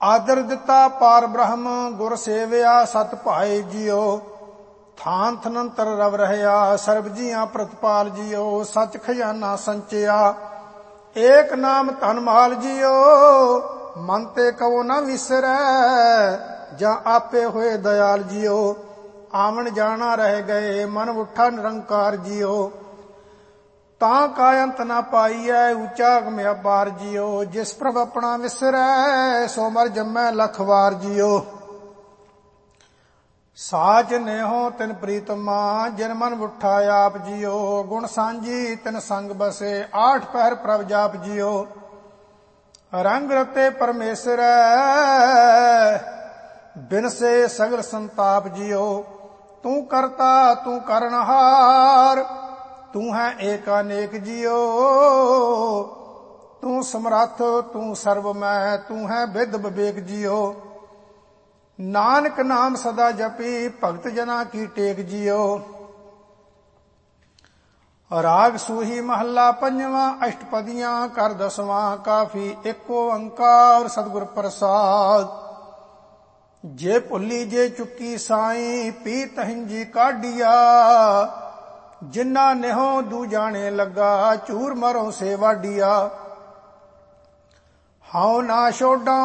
ਆਦਰ ਦਿੱਤਾ ਪਾਰ ਬ੍ਰਹਮ ਗੁਰ ਸੇਵਿਆ ਸਤ ਭਾਏ ਜਿਉ। ਥਾਨ ਥਨੰਤਰ ਰਵ ਰਹਿਆ ਸਰਬ ਜੀਆਂ ਪ੍ਰਤਪਾਲ ਜਿਉ। ਸਚ ਖਜ਼ਾਨਾ ਸੰਚਿਆ ਏਕ ਨਾਮ ਧਨ ਮਾਲ ਜਿਉ। ਮਨ ਤੇ ਕਉ ਨਾ ਵਿਸਰੈ ਜਾਂ ਆਪੇ ਹੋਏ ਦਇਆਲ ਜਿਉ। ਆਵਣ ਜਾਣਾ ਰਹਿ ਗਏ ਮਨ ਉੱਠਾ ਨਿਰੰਕਾਰ ਜਿਉ। ਤਾਂ ਕਾ ਅੰਤ ਨਾ ਪਾਈਐ ਉੱਚਾ ਅਗਮ ਅਪਾਰ ਜਿਉ। ਜਿਸ ਪ੍ਰਭ ਆਪਣਾ ਵਿਸਰੈ ਸੋ ਮਰ ਜੰਮੈ ਲੱਖ ਵਾਰ ਜਿਉ। ਸਾਚ ਨੇਹੋ ਤਿਨ ਪ੍ਰੀਤਮਾ ਜਿਨ ਮਨ ਉੱਠਾ ਆਪ ਜਿਉ। ਗੁਣ ਸਾਂਝੀ ਤਿਨ ਸੰਗ ਬਸੇ ਆਠ ਪਹਿਰ ਪ੍ਰਭ ਜਾਪ ਜਿਉ। ਰੰਗ ਰਤੇ ਪਰਮੇਸ਼ਰੈ ਬਿਨਸੇ ਸਗਲ ਸੰਤਾਪ ਜਿਉ। ਤੂੰ ਕਰਤਾ ਤੂੰ ਕਰਨਹਾਰ ਤੂੰ ਹੈ ਏਕ ਅਨੇਕ ਜਿਉ। ਤੂੰ ਸਮਰੱਥ ਤੂੰ ਸਰਵਮੈ ਤੂੰ ਹੈ ਵਿਦ ਵਿਵੇਕ ਜਿਉ। ਨਾਨਕ ਨਾਮ ਸਦਾ ਜਪੀ ਭਗਤ ਜਨਾ ਕੀ ਟੇਕ ਜਿਉ। ਰਾਗ ਸੂਹੀ ਮਹੱਲਾ ਪੰਜਵਾਂ ਅਸ਼ਟਪਦੀਆਂ ਕਰ ਦਸਵਾਂ ਕਾਫੀ ਏਕ ਓੰਕਾਰ ਸਤਿਗੁਰ ਪ੍ਰਸਾਦ। ਜੇ ਭੁੱਲੀ ਜੇ ਚੁੱਕੀ ਸਾਈਂ ਪੀ ਤਹਿੰਜੀ ਕਾਢੀਆ। ਜਿਨ੍ਹਾਂ ਨਿਹੋ ਦੂ ਜਾਣੇ ਲੱਗਾ ਝੂਰ ਮਰੋਂ ਸੇ ਵਾਢੀਆ। ਹਉ ਨਾ ਛੋਡਾਂ